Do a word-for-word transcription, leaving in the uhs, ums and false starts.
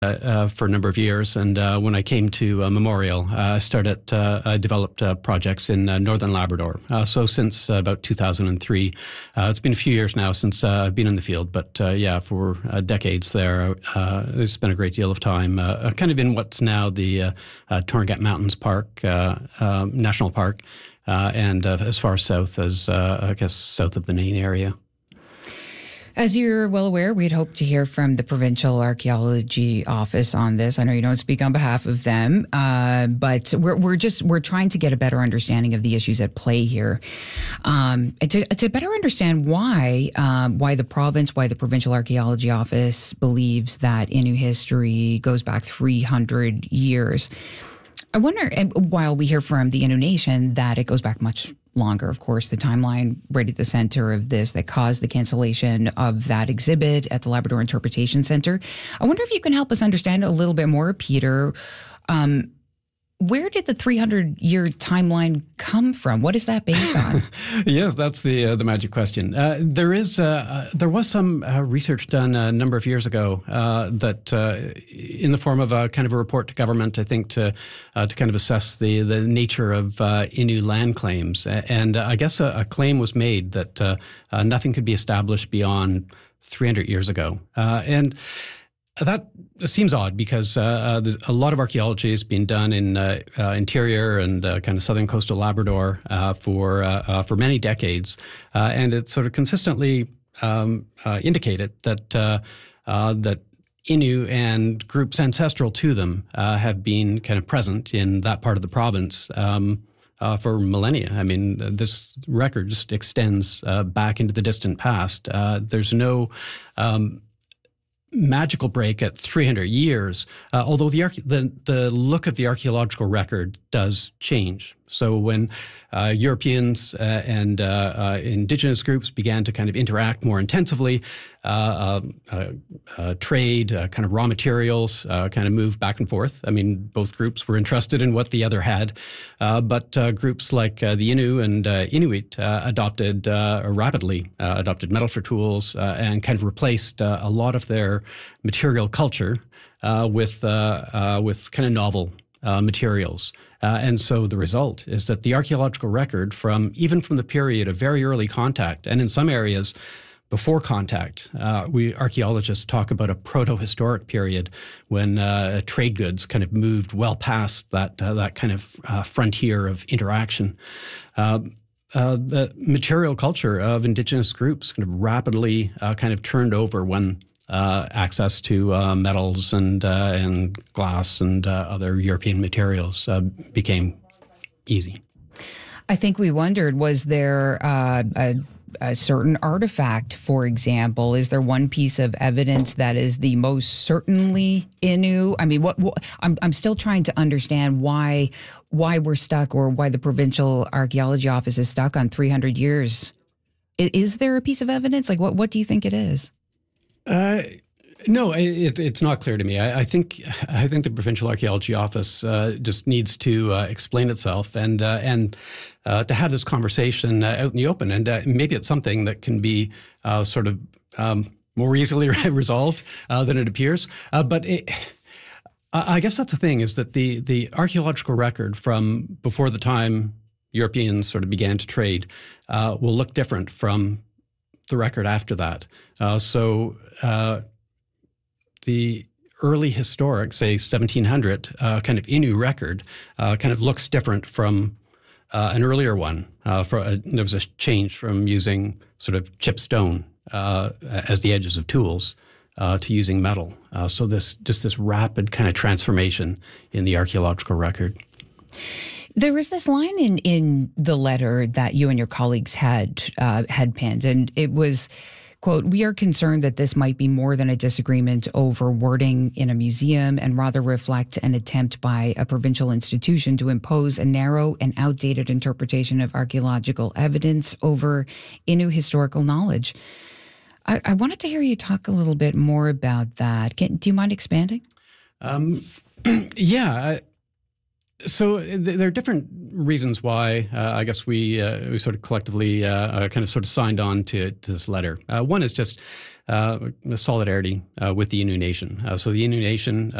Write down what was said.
Uh, uh, for a number of years, and uh, when I came to uh, Memorial, uh, I started, uh, I developed uh, projects in uh, Northern Labrador. Uh, so since uh, about two thousand three, uh, it's been a few years now since uh, I've been in the field, but uh, yeah, for uh, decades there, uh, I spent a great deal of time uh, kind of in what's now the uh, uh, Torngat Mountains Park, uh, uh, National Park, uh, and uh, as far south as, uh, I guess, south of the Nain area. As you're well aware, we'd hoped to hear from the Provincial Archaeology Office on this. I know you don't speak on behalf of them, uh, but we're we're just we're trying to get a better understanding of the issues at play here, um, to to better understand why um, why the province, why the Provincial Archaeology Office believes that Innu history goes back three hundred years. I wonder, and while we hear from the Innu Nation that it goes back much longer, of course, the timeline right at the center of this that caused the cancellation of that exhibit at the Labrador Interpretation Center. I wonder if you can help us understand a little bit more, Peter. Um, where did the three hundred year timeline come from? What is that based on? Yes, that's the uh, the magic question. Uh, there is uh, uh, there was some uh, research done a number of years ago uh, that, uh, in the form of a kind of a report to government, I think to uh, to kind of assess the the nature of uh, Innu land claims, and uh, I guess a, a claim was made that uh, uh, nothing could be established beyond three hundred years ago, uh, and. That seems odd because uh, uh, there's a lot of archaeology has been done in uh, uh, interior and uh, kind of southern coastal Labrador uh, for uh, uh, for many decades, uh, and it sort of consistently um, uh, indicated that uh, uh, that Innu and groups ancestral to them uh, have been kind of present in that part of the province. Um, Uh, for millennia. I mean, this record just extends uh, back into the distant past. Uh, there's no um, magical break at three hundred years, uh, although the, the the look of the archaeological record does change. So when uh, Europeans uh, and uh, uh, indigenous groups began to kind of interact more intensively, uh, uh, uh, uh, trade, uh, kind of raw materials, uh, kind of moved back and forth. I mean, both groups were interested in what the other had, uh, but uh, groups like uh, the Innu and uh, Inuit uh, adopted uh, rapidly uh, adopted metal for tools uh, and kind of replaced uh, a lot of their material culture uh, with uh, uh, with kind of novel uh, materials. Uh, and so the result is that the archaeological record from even from the period of very early contact, and in some areas before contact, uh, we archaeologists talk about a proto-historic period when uh, trade goods kind of moved well past that uh, that kind of uh, frontier of interaction. Uh, uh, the material culture of indigenous groups kind of rapidly uh, kind of turned over when Uh, access to uh, metals and uh, and glass and uh, other European materials uh, became easy. I think we wondered, was there uh, a, a certain artifact, for example? Is there one piece of evidence that is the most certainly Innu? I mean, what, what I'm I'm still trying to understand why why we're stuck, or why the Provincial Archaeology Office is stuck on three hundred years. Is, is there a piece of evidence? Like, what what do you think it is? Uh, no, it, it's not clear to me. I, I think I think the Provincial Archaeology Office uh, just needs to uh, explain itself and uh, and uh, to have this conversation uh, out in the open. And uh, maybe it's something that can be uh, sort of um, more easily resolved uh, than it appears. Uh, but it, I guess that's the thing, is that the the archaeological record from before the time Europeans sort of began to trade uh, will look different from the record after that. Uh, so uh, the early historic, say seventeen hundred, uh, kind of Innu record uh, kind of looks different from uh, an earlier one. Uh, for a, there was a change from using sort of chipped stone uh, as the edges of tools uh, to using metal. Uh, so this just this rapid kind of transformation in the archaeological record. There was this line in, in the letter that you and your colleagues had uh, had penned, and it was, quote, "We are concerned that this might be more than a disagreement over wording in a museum and rather reflect an attempt by a provincial institution to impose a narrow and outdated interpretation of archaeological evidence over Innu historical knowledge." I, I wanted to hear you talk a little bit more about that. Can, do you mind expanding? Um, yeah. I, So th- there are different reasons why uh, I guess we uh, we sort of collectively uh, uh, kind of sort of signed on to, to this letter. Uh, one is just uh, solidarity uh, with the Innu Nation. Uh, so the Innu Nation